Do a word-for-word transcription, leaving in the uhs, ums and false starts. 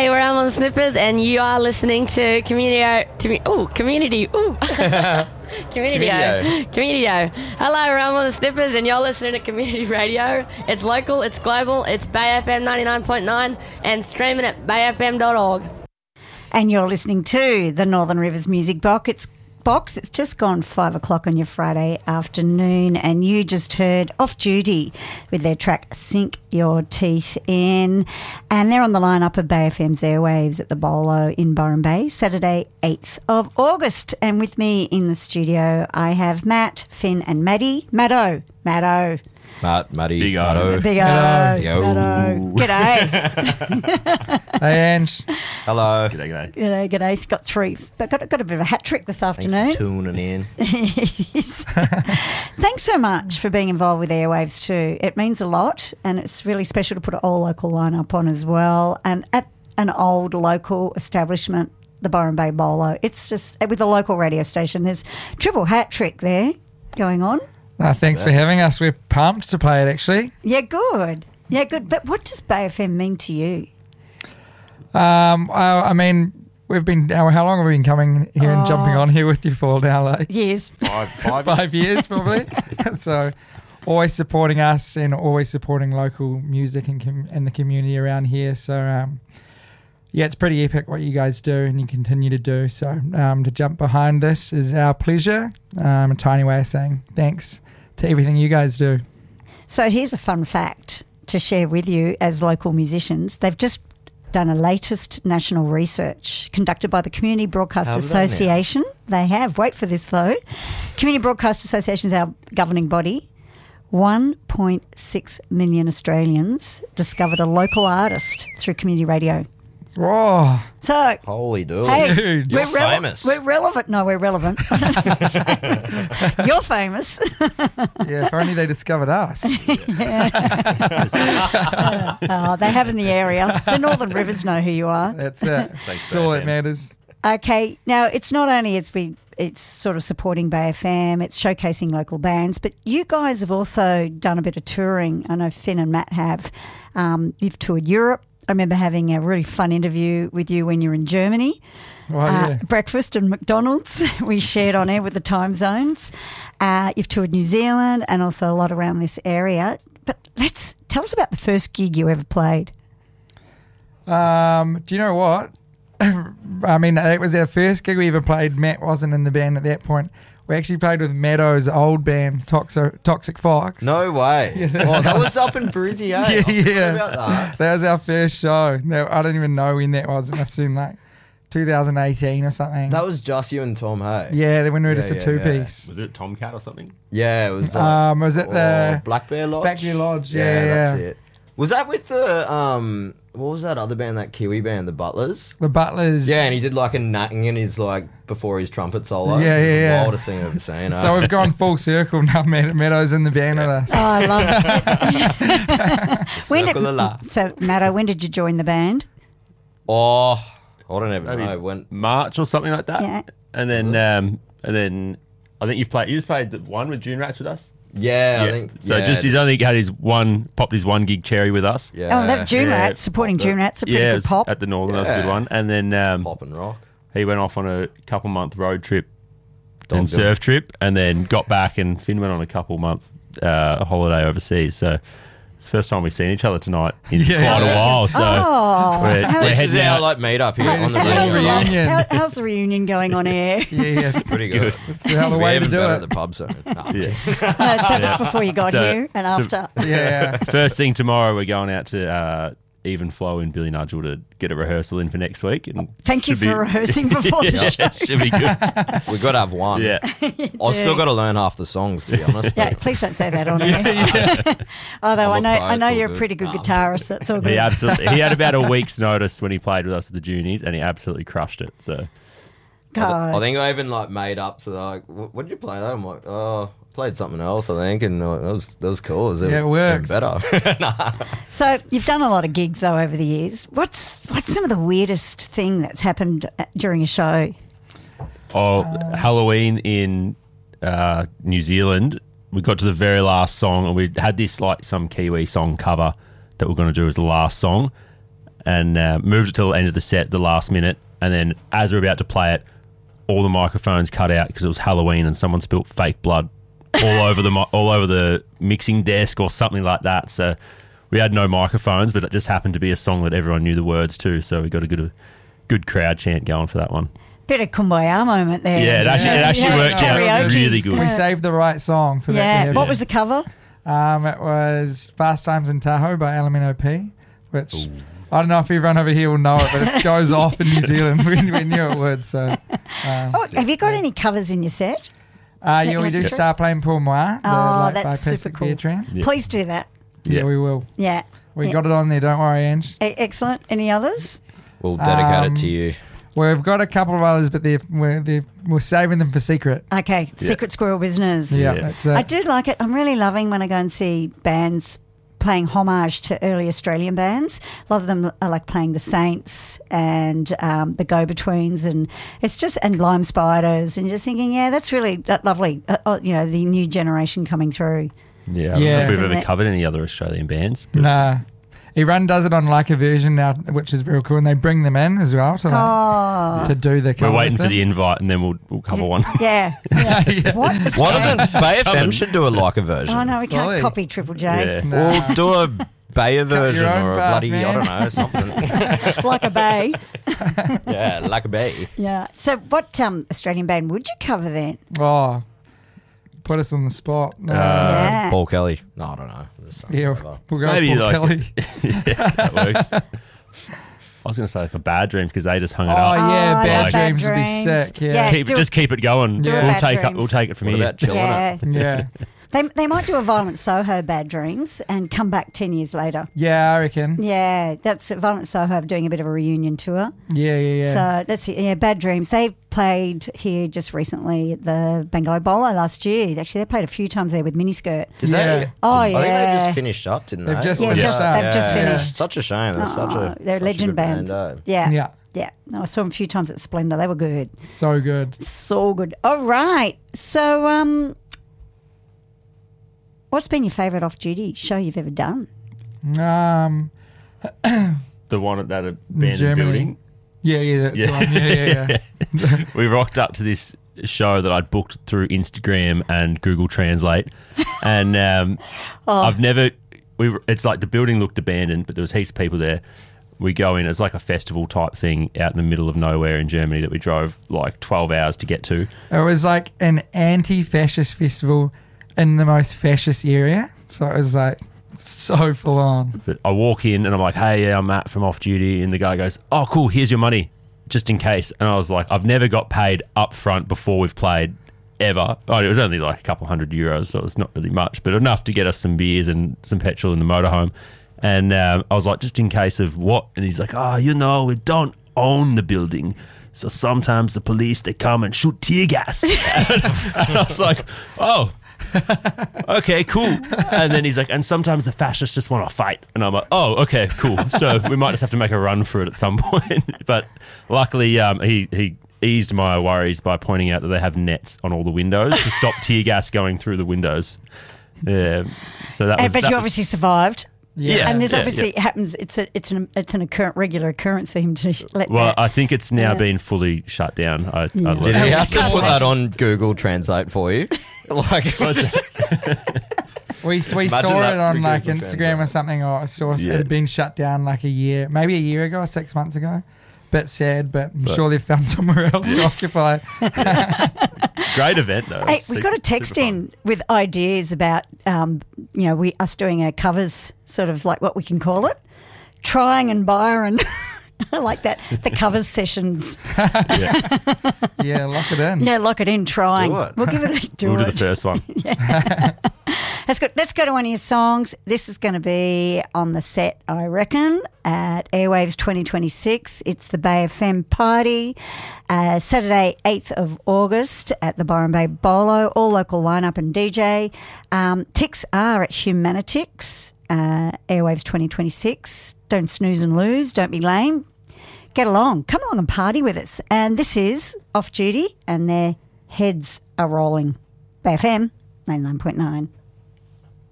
Hey, we're Elm on the Snippers, and you are listening to Community. To, oh, Community. Ooh. Community. Community. Hello, we're Elm on the Snippers, and you're listening to Community Radio. It's local, it's global, it's Bay F M ninety-nine point nine, and streaming at bay f m dot org. And you're listening to the Northern Rivers Music Box. It's Box. It's just gone five o'clock on your Friday afternoon, and you just heard Off Duty with their track Sink Your Teeth In. And they're on the lineup of Bay F M's airwaves at the Bolo in Byron Bay, Saturday, eighth of August. And with me in the studio, I have Matt, Finn, and Maddie. Matto. Matto. Matt, Maddie, Big O. Matto. Big O. Matto. G'day. Hey, Ange. Hello. G'day, g'day. G'day, g'day. Got three, but got, got a bit of a hat trick this Thanks afternoon. for tuning in. Yes. Thanks so much for being involved with Airwaves too. It means a lot, and it's really special to put an all local lineup on as well. And at an old local establishment, the Byron Bay Bolo, it's just with a local radio station. There's triple hat trick there going on. No, thanks for having us. We're pumped to play it, actually. Yeah, good. Yeah, good. But what does Bay F M mean to you? Um, I, I mean, we've been, how how long have we been coming here and Oh. jumping on here with you for now? Like Yes. Five, five, five years, probably. So always supporting us and always supporting local music and, com- and the community around here. So, um, yeah, it's pretty epic what you guys do and you continue to do. So um, to jump behind this is our pleasure. Um, a tiny way of saying thanks to everything you guys do. So here's a fun fact to share with you as local musicians. They've just done a latest national research conducted by the Community Broadcast How's that now? Association. They have. Wait for this, though. Community Broadcast Association is our governing body. one point six million Australians discovered a local artist through community radio. Whoa. So, Holy dude. hey, Dude. we're, You're rele- famous. we're relevant. No, we're relevant. famous. You're famous. Yeah, if only they discovered us. Oh, they have in the area. The Northern Rivers know who you are. That's it. Thanks, That's all Bay that F M. matters. Okay, now it's not only it's been it's sort of supporting Bay F M, it's showcasing local bands, but you guys have also done a bit of touring. I know Finn and Matt have. Um, you've toured Europe. I remember having a really fun interview with you when you were in Germany. Well, Uh, yeah. breakfast and McDonald's we shared on air with the time zones. Uh, you've toured New Zealand and also a lot around this area. But let's tell us about the first gig you ever played. Um, do you know what? I mean, it was our first gig we ever played. Matt wasn't in the band at that point. We actually played with Matto's old band, Toxo- Toxic Fox. No way. Oh, that was up in Brizzy, eh? Yeah, I forgot yeah. about that. That was our first show. No, I don't even know when that was. It must have been like two thousand eighteen or something. That was just you and Tom Hay. yeah, when we were Yeah, just a yeah, two-piece. Was it Tomcat or something? Yeah, it was. Uh, Um, was it the oh, Black Bear Lodge? Black Bear Lodge? Yeah, Yeah, yeah. that's it. Was that with the um? What was that other band? That Kiwi band, the Butlers. The Butlers. Yeah, and he did like a natting in his like before his trumpet solo. Yeah, yeah, yeah. Wildest thing I've ever seen. eh? So we've gone full circle now. Matt- Matto's in the band with us. Oh, I love it. When Circle of did, life. so, Matto, when did you join the band? Oh, I don't even Maybe know when. March or something like that. Yeah. And then, um, and then I think you've played. You just played the one with June Rats with us. Yeah, I think. So yeah, just he's it's- only had his one, popped his one gig cherry with us. Yeah. Oh, that June Yeah. Rats, supporting June Rats, a pretty yeah, it good was pop. at the Northern. That was a good Yeah. one. And then um, Pop and rock. he went off on a couple month road trip Dog and Bill. surf trip, and then got back, and Finn went on a couple month uh, holiday overseas. So it's the first time we've seen each other tonight in Yeah. quite a while. So Oh, we're, how- we're This is heading our out. like meet up here on the How's How's the radio. the- reunion? how- how's the reunion going on air? Yeah, yeah. Pretty good. good. It's the other We way to even do better it. at the pub, so. Nah. Yeah. No, that was before you got So- here and so- after. Yeah. First thing tomorrow, we're going out to uh, Even Flow in Billy Nudgel to get a rehearsal in for next week. And Thank you should for be- rehearsing before the Yeah, show. should be good. We got to have one. Yeah. I've still got to learn half the songs, to be honest. Yeah, but- please don't say that on air. Although I I'm know, a pro, I know it's all you're a good. pretty good Nah. guitarist. That's all good. He absolutely. He had about a week's notice when he played with us at the Junies, and he absolutely crushed it. So God. I think I even like made up. So they're like, "What, what did you play?" Though? I'm like, "Oh, I played something else, I think," and uh, that was that was cool. It was Yeah, even- it works. even better. Nah. So you've done a lot of gigs though over the years. What's what's some of the weirdest thing that's happened uh, during a show? Oh, Halloween in uh, New Zealand, we got to the very last song, and we had this like some Kiwi song cover that we're going to do as the last song. and uh, moved it till the end of the set, the last minute, and then as we were about to play it, all the microphones cut out because it was Halloween and someone spilt fake blood all over the mi- all over the mixing desk or something like that. So we had no microphones, but it just happened to be a song that everyone knew the words to. So we got a good a good crowd chant going for that one. Bit of kumbaya moment there. Yeah, it actually it actually Yeah, worked out karaoke. really good. We saved the right song for that. Yeah. to happen. What was the cover? Um, it was Fast Times in Tahoe by L M N O P, which I don't know if everyone over here will know it, but it goes off in New Zealand. We, we knew it would. So, um, Oh, have you got any covers in your set? uh, yeah, we you do want to start playing Pour Moi, the Oh, like, that's by super Plastic cool. Bear Tramp. Yeah. Please do that. Yeah. Yeah. we will. Yeah. We Yeah. got it on there. Don't worry, Ange. E- Excellent. Any others? We'll dedicate Um, it to you. We've got a couple of others, but they're, we're, they're, we're saving them for secret. Okay. Secret Squirrel Business. Yeah, Yeah. that's it. I do like it. I'm really loving when I go and see bands playing homage to early Australian bands. A lot of them are like playing the Saints and um, the Go-Betweens, and it's just and Lime Spiders, and you're just thinking, yeah, that's really that lovely. Uh, uh, you know, the new generation coming through. Yeah, I don't Yeah. know if we've ever Isn't it? covered any other Australian bands. but- Nah. Run does it on like a version now, which is real cool, and they bring them in as well to, like, Oh, to do the We're cover waiting with for them. the invite, and then we'll we'll cover one. yeah. yeah. What? Why doesn't Bay F M coming. should do a like a version? Oh no, we can't Golly. copy Triple J. Yeah. Nah. Or do a Bayer version own or a path, bloody, I man. don't know, something. Like a bay. Yeah, like a Bay. Yeah. So, what um, Australian band would you cover then? Oh, put us on the spot. No. Uh, yeah. Paul Kelly. No, I don't know. There's something yeah, like we'll go Maybe Maybe Paul like- Kelly. yeah, that works. I was going to say for Bad Dreams because they just hung it Oh, up. yeah, I Bad love Dreams would be sick, yeah. Yeah, Keep, do just keep it going. do a We'll Bad take up, Dreams. we'll take it from What here. about chilling yeah. it? Yeah. They, they might do a Violent Soho Bad Dreams and come back ten years later. Yeah, I reckon. Yeah, that's Violent Soho doing a bit of a reunion tour. Yeah, yeah, yeah. So that's it. Yeah, Bad Dreams. They played here just recently at the Bangalow Bowler last year. Actually, they played a few times there with Miniskirt. Did Yeah. they? Oh, I think they yeah. just finished up, didn't They've they? just Yeah, finished just, up. they've just Yeah. finished. Such a shame. They're such Oh, a they're a such a legend good band. eh? Yeah. yeah, Yeah. No, I saw them a few times at Splendor. They were good. so good. So good. All right. So, um, what's been your favourite off-duty show you've ever done? Um, The one at that abandoned Germany. building. Yeah, yeah, that's Yeah. the one. Yeah, yeah, yeah. We rocked up to this show that I'd booked through Instagram and Google Translate, and um, Oh. I've never. We were- it's like the building looked abandoned, but there was heaps of people there. We go in. It's like a festival type thing out in the middle of nowhere in Germany that we drove like twelve hours to get to. It was like an anti-fascist festival in the most fascist area. So it was like so full on. But I walk in and I'm like, "Hey, yeah, I'm Matt from Off Duty," and the guy goes, "Oh, cool. Here's your money, just in case." And I was like, "I've never got paid up front before we've played." Ever. Oh, it was only like a couple hundred euros, so it's not really much, but enough to get us some beers and some petrol in the motorhome. And um, I was like, just in case of what? And he's like, oh, you know, we don't own the building. So sometimes the police, they come and shoot tear gas. and, and I was like, oh, okay, cool. And then he's like, and sometimes the fascists just want to fight. And I'm like, oh, okay, cool. So we might just have to make a run for it at some point. But luckily, um, he, he eased my worries by pointing out that they have nets on all the windows to stop tear gas going through the windows. Yeah. So that Uh, was. but that you was- obviously survived. Yeah. And this yeah, obviously yeah. happens. It's a it's an it's an occurrent regular occurrence for him to let Well, that. I think it's now Yeah. been fully shut down. I, Yeah. I Did learned. he Oh, have to can't put that imagine. on Google Translate for you? Like, We, we Imagine saw that it on for like Google Instagram Translate. or something, or I saw Yeah. it had been shut down like a year, maybe a year ago or six months ago. Bit sad, but I'm But- sure they've found somewhere else to occupy. Great event though. Hey, It's we super- got a text super fun. in with ideas about, um, you know, we us doing a covers, sort of like what we can call it, trying and Byron. I like that. The covers sessions. Yeah, lock it in. Yeah, lock it in. Trying. Do it. We'll give it a do We'll do it. the first one. That's good. Let's go to one of your songs. This is going to be on the set, I reckon, at Airwaves twenty twenty-six. It's the Bay F M party, uh, Saturday, eighth of August at the Byron Bay Bolo. All local lineup and D J. Um, ticks are at Humanitics, uh, Airwaves twenty twenty-six. Don't snooze and lose. Don't be lame. Get along. Come along and party with us. And this is Off Duty, and their heads are rolling. Bay F M ninety-nine point nine.